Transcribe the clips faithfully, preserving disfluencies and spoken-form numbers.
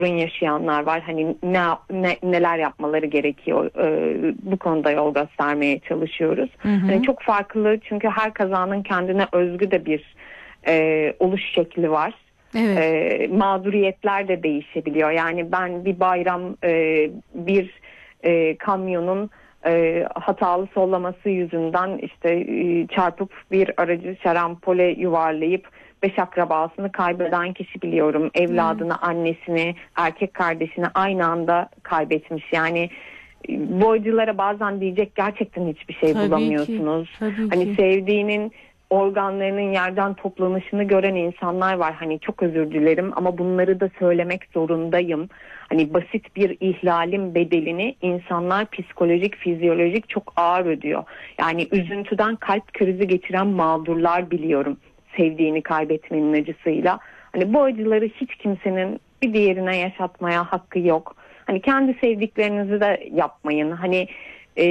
yaşayanlar var. Hani ne, ne neler yapmaları gerekiyor, ee, bu konuda yol göstermeye çalışıyoruz. Hı hı. Hani çok farklı, çünkü her kazanın kendine özgü de bir e, oluş şekli var. Evet. E, mağduriyetler de değişebiliyor. Yani ben bir bayram e, bir e, kamyonun e, hatalı sollaması yüzünden işte e, çarpıp bir aracı şarampole yuvarlayıp beş akrabasını kaybeden kişi biliyorum. Evladını, evet. annesini, erkek kardeşini aynı anda kaybetmiş. Yani bu acılara bazen diyecek gerçekten hiçbir şey tabii bulamıyorsunuz. Ki, tabii hani ki. Sevdiğinin organlarının yerden toplanışını gören insanlar var. Hani çok özür dilerim ama bunları da söylemek zorundayım. Hani basit bir ihlalin bedelini insanlar psikolojik, fizyolojik çok ağır ödüyor. Yani üzüntüden kalp krizi geçiren mağdurlar biliyorum. Sevdiğini kaybetmenin acısıyla. Hani bu acıları hiç kimsenin bir diğerine yaşatmaya hakkı yok. Hani kendi sevdiklerinizi de yapmayın. Hani e,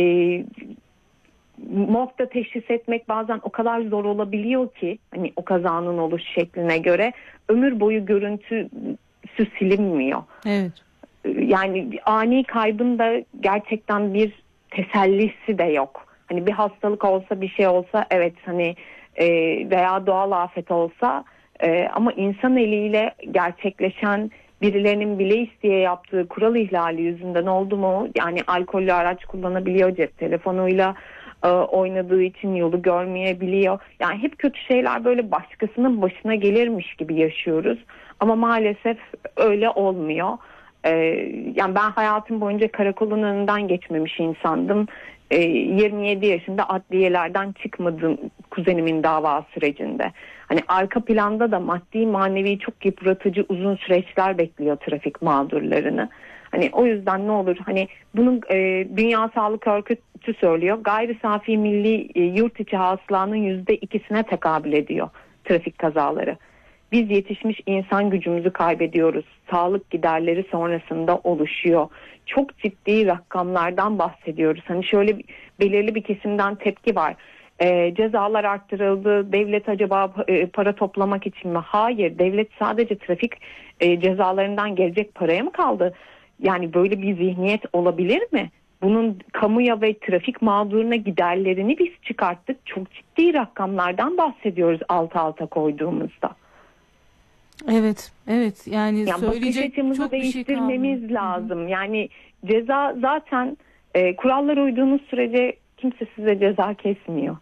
morgda teşhis etmek bazen o kadar zor olabiliyor ki, hani o kazanın oluş şekline göre ömür boyu görüntüsü silinmiyor. Evet. Yani ani kaybın da gerçekten bir tesellisi de yok. Hani bir hastalık olsa, bir şey olsa, evet hani e, veya doğal afet olsa e, ama insan eliyle gerçekleşen, birilerinin bile isteye yaptığı kural ihlali yüzünden oldu mu? Yani alkollü araç kullanabiliyor, cep telefonuyla e, oynadığı için yolu görmeyebiliyor. Yani hep kötü şeyler böyle başkasının başına gelirmiş gibi yaşıyoruz. Ama maalesef öyle olmuyor. E, yani ben hayatım boyunca karakolun önünden geçmemiş insandım. E, yirmi yedi yaşında adliyelerden çıkmadım kuzenimin dava sürecinde. Hani arka planda da maddi manevi çok yıpratıcı uzun süreçler bekliyor trafik mağdurlarını. Hani o yüzden ne olur, hani bunun e, Dünya Sağlık Örgütü söylüyor, gayri safi milli e, yurt içi hasılanın yüzde ikisine tekabül ediyor trafik kazaları. Biz yetişmiş insan gücümüzü kaybediyoruz. Sağlık giderleri sonrasında oluşuyor. Çok ciddi rakamlardan bahsediyoruz. Hani şöyle belirli bir kesimden tepki var. E, cezalar arttırıldı. Devlet acaba e, para toplamak için mi? Hayır. Devlet sadece trafik e, cezalarından gelecek paraya mı kaldı? Yani böyle bir zihniyet olabilir mi? Bunun kamuya ve trafik mağduruna giderlerini biz çıkarttık. Çok ciddi rakamlardan bahsediyoruz alt alta koyduğumuzda. Evet, evet. Yani, yani söyleyecek çok bir şey kalmadı. Değiştirmemiz lazım. Yani ceza zaten e, kurallara uyduğunuz sürece kimse size ceza kesmiyor.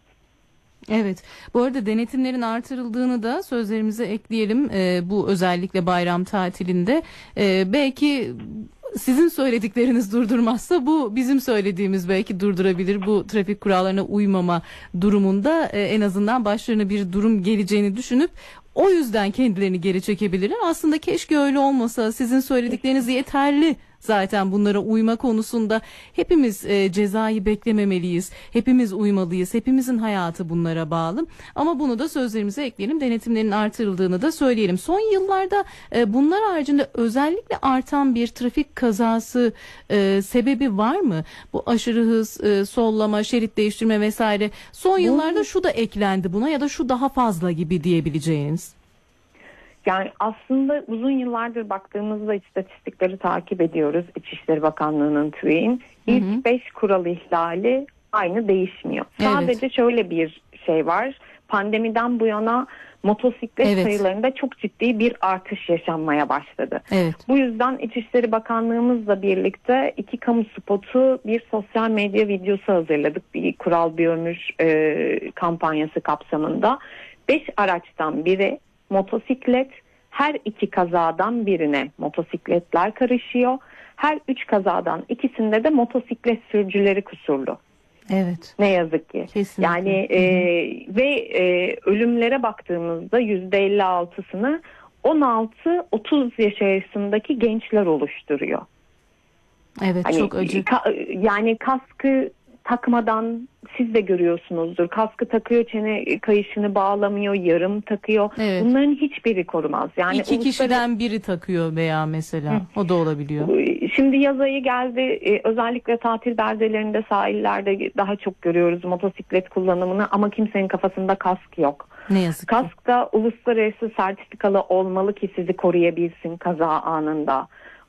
Evet. Bu arada denetimlerin artırıldığını da sözlerimize ekleyelim. Ee, bu özellikle bayram tatilinde. Ee, belki sizin söyledikleriniz durdurmazsa bu bizim söylediğimiz belki durdurabilir. Bu trafik kurallarına uymama durumunda e, en azından başlarına bir durum geleceğini düşünüp o yüzden kendilerini geri çekebilirler. Aslında keşke öyle olmasa. Sizin söyledikleriniz yeterli. Zaten bunlara uyma konusunda hepimiz e, cezayı beklememeliyiz. Hepimiz uymalıyız. Hepimizin hayatı bunlara bağlı. Ama bunu da sözlerimize ekleyelim. Denetimlerin artırıldığını da söyleyelim. Son yıllarda e, bunlar haricinde özellikle artan bir trafik kazası e, sebebi var mı? Bu aşırı hız, e, sollama, şerit değiştirme vesaire. Son yıllarda şu da eklendi buna ya da şu daha fazla gibi diyebileceğiniz. Yani aslında uzun yıllardır baktığımızda istatistikleri takip ediyoruz. İçişleri Bakanlığı'nın TÜİ'nin ilk beş kural ihlali aynı, değişmiyor. Evet. Sadece şöyle bir şey var. Pandemiden bu yana motosiklet evet. sayılarında çok ciddi bir artış yaşanmaya başladı. Evet. Bu yüzden İçişleri Bakanlığımızla birlikte iki kamu spotu, bir sosyal medya videosu hazırladık. Bir kural bir ömür e, kampanyası kapsamında. Beş araçtan biri motosiklet, her iki kazadan birine motosikletler karışıyor. Her üç kazadan ikisinde de motosiklet sürücüleri kusurlu. Evet. Ne yazık ki. Kesinlikle. Yani e, ve e, ölümlere baktığımızda yüzde elli altısını on altı otuz yaş arasındaki gençler oluşturuyor. Evet, hani, çok acı. Ka, yani kaskı takmadan siz de görüyorsunuzdur. Kaskı takıyor, çene kayışını bağlamıyor, yarım takıyor. Evet. Bunların hiçbiri korumaz. Yani İki uluslararası... kişiden biri takıyor veya mesela. Hı. O da olabiliyor. Şimdi yaz ayı geldi. Özellikle tatil beldelerinde, sahillerde daha çok görüyoruz motosiklet kullanımını ama kimsenin kafasında kask yok. Ne yazık ki. Kask da uluslararası sertifikalı olmalı ki sizi koruyabilsin kaza anında.